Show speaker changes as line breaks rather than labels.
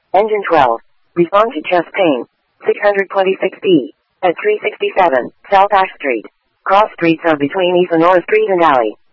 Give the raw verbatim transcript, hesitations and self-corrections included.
Engine twelve. Respond to chest pain. six hundred twenty-six B. At three sixty-seven, South Ash Street. Cross streets are between East Sonora Street and Alley.